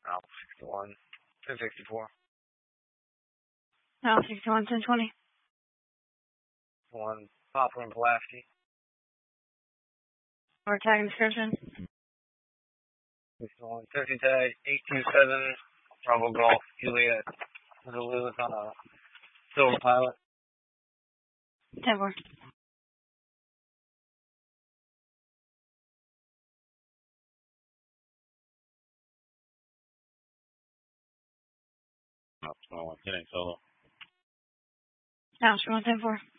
Alpha 61, 1064. Alpha 61, 1020. 1, Papa and Pulaski. Or tag and description. 61, taxi tag 827, Bravo Golf, Juliet, Zulu on a Silver Pilot. 10-4. No, 21, 10 solo. Alpha 1, 10-4.